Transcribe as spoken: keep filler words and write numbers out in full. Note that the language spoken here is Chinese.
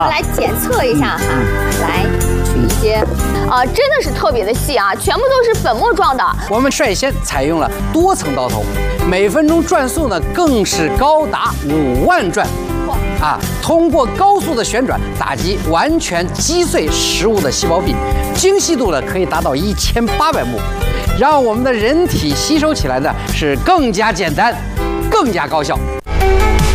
来检测一下哈，来取一些，啊，真的是特别的细啊，全部都是粉末状的。 我们率先采用了多层刀头，每分钟转速呢更是高达五万转。 啊，通过高速的旋转打击，完全击碎食物的细胞壁，精细度呢可以达到一千八百目，让我们的人体吸收起来呢是更加简单，更加高效。